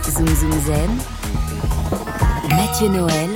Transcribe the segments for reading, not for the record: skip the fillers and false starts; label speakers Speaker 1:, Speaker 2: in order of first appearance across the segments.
Speaker 1: Zoom Zoom Zen, Mathieu Noël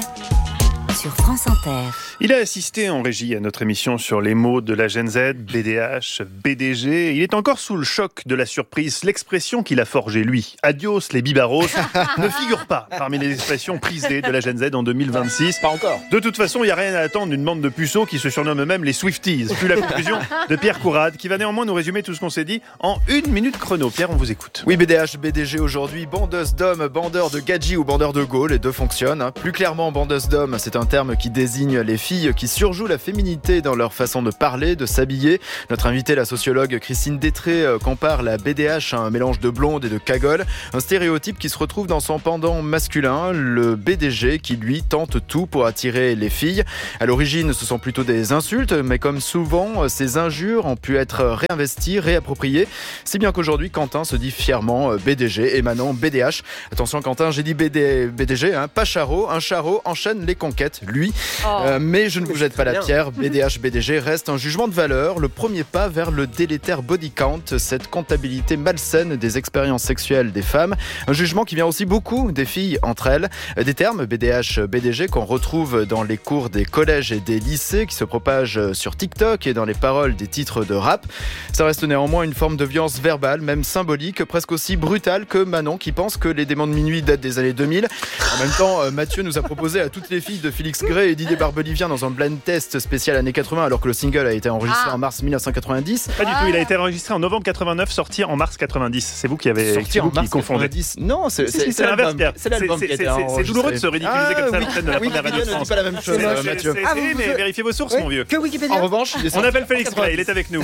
Speaker 1: sur France Inter.
Speaker 2: Il a assisté en régie à notre émission sur les mots de la Gen Z, BDH, BDG. Il est encore sous le choc de la surprise. L'expression qu'il a forgée, lui, adios les bibaros, ne figure pas parmi les expressions prisées de la Gen Z en 2026.
Speaker 3: Pas encore.
Speaker 2: De toute façon, il n'y a rien à attendre d'une bande de puceaux qui se surnomment eux-mêmes les Swifties. Puis la conclusion de Pierre Courade, qui va néanmoins nous résumer tout ce qu'on s'est dit en 1 minute chrono. Pierre, on vous écoute.
Speaker 3: Oui, BDH, BDG aujourd'hui, bandeuse d'hommes, bandeur de gadgets ou bandeur de go, les deux fonctionnent. Plus clairement, bandeuse d'hommes, c'est un terme qui désigne les filles qui surjouent la féminité dans leur façon de parler, de s'habiller. Notre invitée, la sociologue Christine Détré, compare la BDH à un mélange de blonde et de cagole. Un stéréotype qui se retrouve dans son pendant masculin, le BDG, qui lui tente tout pour attirer les filles. À l'origine, ce sont plutôt des insultes, mais comme souvent, ces injures ont pu être réinvesties, réappropriées. Si bien qu'aujourd'hui, Quentin se dit fièrement BDG et Manon BDH. Attention Quentin, j'ai dit BDG, pas Charo. Un Charo enchaîne les conquêtes, lui. Mais je ne vous jette pas la pierre. BDH, BDG reste un jugement de valeur, le premier pas vers le délétère body count, cette comptabilité malsaine des expériences sexuelles des femmes. Un jugement qui vient aussi beaucoup des filles entre elles. Des termes BDH, BDG qu'on retrouve dans les cours des collèges et des lycées, qui se propagent sur TikTok et dans les paroles des titres de rap. Ça reste néanmoins une forme de violence verbale, même symbolique, presque aussi brutale que Manon, qui pense que les démons de minuit datent des années 2000. En même temps, Mathieu nous a proposé à toutes les filles de Félix Gray et Didier Barbelivien dans un blind test spécial années 80, alors que le single a été enregistré en mars 1990.
Speaker 2: Pas du tout, il a été enregistré en novembre 89, sorti en mars 90. C'est vous qui avez confondu.
Speaker 3: Non, c'est
Speaker 2: l'inverse, Pierre.
Speaker 3: C'est l'album qui a été enregistré.
Speaker 2: C'est douloureux de se ridiculiser comme ça à l'antenne de la première radio de France.
Speaker 3: C'est pas la même chose, Mathieu.
Speaker 2: Mais vérifiez vos sources, mon vieux.
Speaker 4: Que Wikipédia.
Speaker 3: En revanche,
Speaker 2: on appelle Félix Gray, il est avec nous.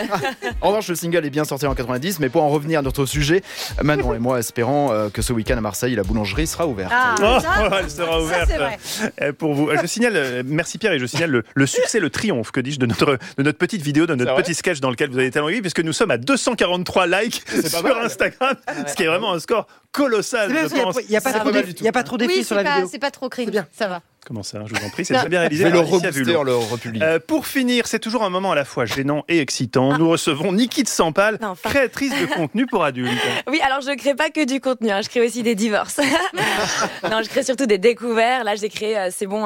Speaker 3: En revanche, le single est bien sorti en 90, mais pour en revenir à notre sujet, Manon et moi espérons que ce week-end à Marseille, la boulangerie sera ouverte.
Speaker 2: Elle sera ouverte pour vous. Je signale, merci Pierre, et je signale le succès, le triomphe, que dis-je, de notre petite vidéo, de notre petit sketch dans lequel vous avez été tellement puisque nous sommes à 243 likes sur Instagram, ce qui est vraiment un score colossal.
Speaker 4: Il n'y a pas trop d'effets sur la vidéo.
Speaker 5: C'est pas trop cringe, ça va.
Speaker 2: Comment ça, je vous en prie, c'est très bien réalisé.
Speaker 3: Je vais le rebooster en le republiant.
Speaker 2: Pour finir, c'est toujours un moment à la fois gênant et excitant. Nous recevons Niki de Sampal, créatrice de contenu pour adultes.
Speaker 6: Oui, alors je crée pas que du contenu, je crée aussi des divorces. Non, je crée surtout des découvertes. Là, j'ai créé,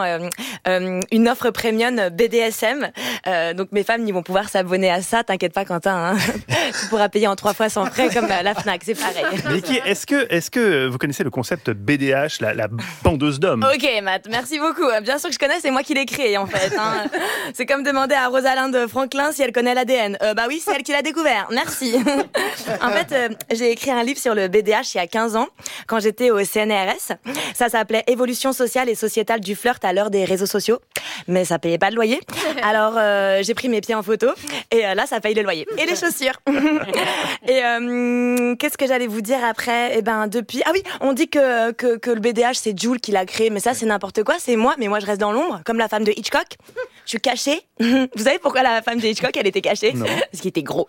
Speaker 6: une offre premium BDSM. Donc mes femmes, ils vont pouvoir s'abonner à ça. T'inquiète pas, Quentin. Tu pourras payer en 3 fois sans frais comme la Fnac, c'est pareil.
Speaker 2: Niki, est-ce que vous connaissez le concept BDH, la bandeuse d'hommes?
Speaker 6: Ok, Matt, merci beaucoup. Bien sûr que je connais, c'est moi qui l'ai créé en fait. C'est comme demander à Rosalind Franklin si elle connaît l'ADN. Bah oui, c'est elle qui l'a découvert. Merci. En fait, j'ai écrit un livre sur le BDH il y a 15 ans, quand j'étais au CNRS. Ça s'appelait Évolution sociale et sociétale du flirt à l'heure des réseaux sociaux. Mais ça payait pas le loyer. Alors j'ai pris mes pieds en photo et là ça paye le loyer. Et les chaussures. Et qu'est-ce que j'allais vous dire après? Eh ben depuis... Ah oui, on dit que le BDH c'est Jules qui l'a créé, mais ça c'est n'importe quoi, c'est moi, mais moi je reste dans l'ombre, comme la femme de Hitchcock. Je suis cachée. Vous savez pourquoi la femme de Hitchcock, elle était cachée?
Speaker 3: Non.
Speaker 6: Parce qu'il était gros.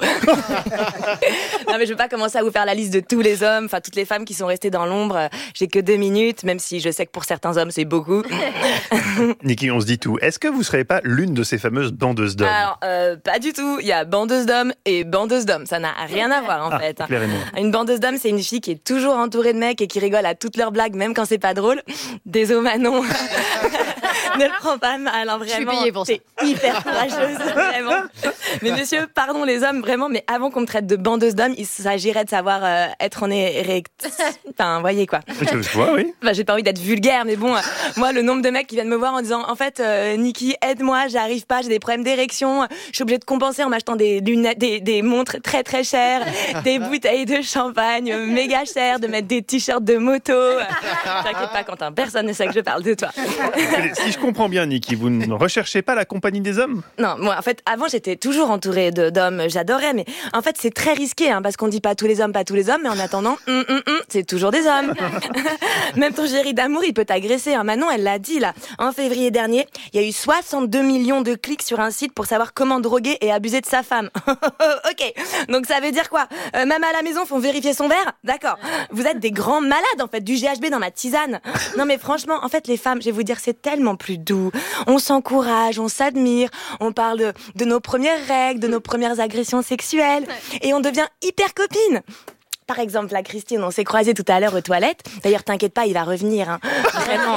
Speaker 6: Non mais je vais pas commencer à vous faire la liste de tous les hommes, enfin toutes les femmes qui sont restées dans l'ombre. J'ai que 2 minutes, même si je sais que pour certains hommes c'est beaucoup.
Speaker 2: Niki, on se dit tout. Est-ce que vous ne serez pas l'une de ces fameuses bandeuses d'hommes?
Speaker 6: Alors, pas du tout. Il y a bandeuse d'hommes et bandeuse d'hommes. Ça n'a rien à voir en fait. Une bandeuse d'hommes, c'est une fille qui est toujours entourée de mecs et qui rigole à toutes leurs blagues, même quand c'est pas drôle. Désolé Manon. Ne le prends pas mal, vraiment.
Speaker 5: Je suis payée pour ça.
Speaker 6: C'est hyper courageuse, vraiment. Mais monsieur, pardon les hommes, vraiment, mais avant qu'on me traite de bandeuse d'hommes, il s'agirait de savoir être en érection. Enfin, vous voyez quoi.
Speaker 2: Je vois, oui.
Speaker 6: Enfin, j'ai pas envie d'être vulgaire, mais bon, moi, le nombre de mecs qui viennent me voir en disant, en fait, Niki, aide-moi, j'arrive pas, j'ai des problèmes d'érection, je suis obligée de compenser en m'achetant des lunettes, des montres très très chères, des bouteilles de champagne méga chères, de mettre des t-shirts de moto. T'inquiète pas, Quentin, personne ne sait que je parle de toi.
Speaker 2: Si je comprends bien, Niki, vous ne recherchez pas la compagnie des hommes?
Speaker 6: Non, moi, en fait, avant, j'étais toujours entourée d'hommes, j'adorais, mais en fait, c'est très risqué, parce qu'on dit pas tous les hommes, mais en attendant, c'est toujours des hommes. Même ton chéri d'amour, il peut t'agresser. Manon, elle l'a dit, là. En février dernier, il y a eu 62 millions de clics sur un site pour savoir comment droguer et abuser de sa femme. Ok. Donc, ça veut dire quoi? Même à la maison, font vérifier son verre? D'accord. Vous êtes des grands malades, en fait, du GHB dans ma tisane. Non, mais franchement, en fait, les femmes, je vais vous dire, c'est tellement plus doux. On s'encourage, on s'admire, on parle de nos premières règles, de nos premières agressions sexuelles, et on devient hyper copines. par exemple, là, Christine, on s'est croisés tout à l'heure aux toilettes. D'ailleurs, t'inquiète pas, il va revenir. Hein. Vraiment.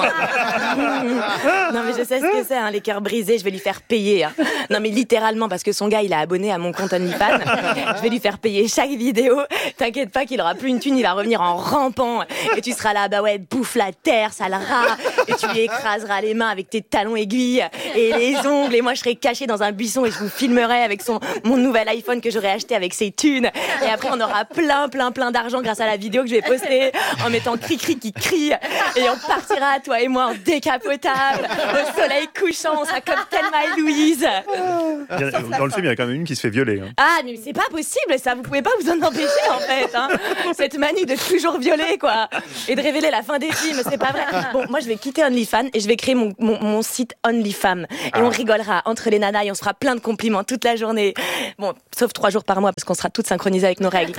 Speaker 6: Non, mais je sais ce que c'est, hein, les cœurs brisés. Je vais lui faire payer. Hein. Non, mais littéralement, parce que son gars, il est abonné à mon compte OnlyFans. Je vais lui faire payer chaque vidéo. T'inquiète pas qu'il aura plus une thune, il va revenir en rampant. Et tu seras là, bah ouais, bouffe la terre, sale rat. Et tu lui écraseras les mains avec tes talons aiguilles et les ongles. Et moi, je serai cachée dans un buisson et je vous filmerai avec mon nouvel iPhone que j'aurai acheté avec ses thunes. Et après, on aura plein d'argent grâce à la vidéo que je vais poster en mettant Cri-Cri qui crie. Et on partira, toi et moi, en décapotable, au soleil couchant, on sera comme Thelma et Louise.
Speaker 2: Dans le film, il y a quand même une qui se fait violer. Hein.
Speaker 6: Ah, mais c'est pas possible, ça. Vous pouvez pas vous en empêcher, en fait. Hein. Cette manie de toujours violer, quoi. Et de révéler la fin des films, c'est pas vrai. Bon, moi, je vais quitter OnlyFans et je vais créer mon site OnlyFam. Et on rigolera entre les nanas et on se fera plein de compliments toute la journée. Bon, sauf 3 jours par mois, parce qu'on sera toutes synchronisées avec nos règles.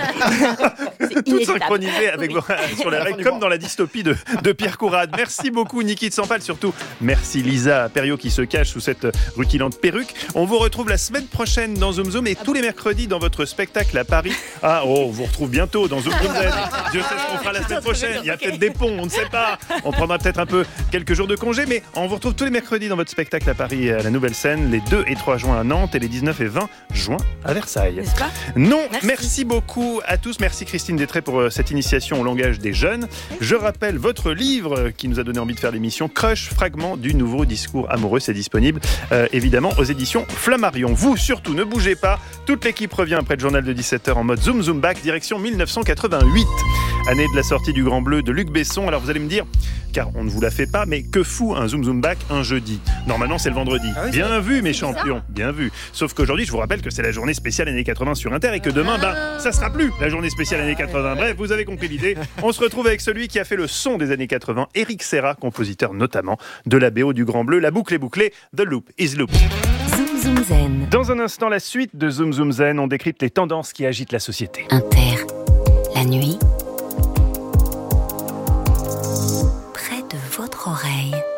Speaker 2: Toutes synchronisées avec sur les règles, comme dans la dystopie de Pierre Courade. Merci beaucoup, Niki de Sampal. Surtout, merci Lisa Perriot qui se cache sous cette rutilante perruque. On vous retrouve la semaine prochaine dans Zoom Zoom et tous les mercredis dans votre spectacle à Paris. On vous retrouve bientôt dans Zoom Zoom Z. Dieu sait ce qu'on fera la semaine prochaine. Il y a peut-être des ponts, on ne sait pas. On prendra peut-être un peu quelques jours de congé, mais on vous retrouve tous les mercredis dans votre spectacle à Paris à la Nouvelle Scène, les 2 et 3 juin à Nantes et les 19 et 20 juin à Versailles.
Speaker 6: N'est-ce pas ?
Speaker 2: Non, merci beaucoup à tous. Merci Christine Détré pour cette initiation au langage des jeunes. Je rappelle votre livre qui nous a donné envie de faire l'émission, Crush, fragment du nouveau discours amoureux. C'est disponible évidemment aux éditions Flammarion. Vous surtout ne bougez pas. Toute l'équipe revient après le journal de 17h en mode Zoom Zoom Back, direction 1988. Année de la sortie du Grand Bleu de Luc Besson. Alors vous allez me dire, car on ne vous la fait pas, mais que fout un Zoom Zoom Back un jeudi ? Normalement c'est le vendredi. Ah oui, bien vu mes champions, bien vu. Sauf qu'aujourd'hui je vous rappelle que c'est la journée spéciale années 80 sur Inter et que demain, ça sera plus la journée spéciale années 80. Bref, vous avez compris l'idée. On se retrouve avec celui qui a fait le son des années 80, Eric Serra, compositeur notamment de la BO du Grand Bleu. La boucle est bouclée, The Loop is Loop.
Speaker 1: Zoom Zoom Zen.
Speaker 2: Dans un instant, la suite de Zoom Zoom Zen, on décrypte les tendances qui agitent la société.
Speaker 1: Inter, la nuit, près de votre oreille.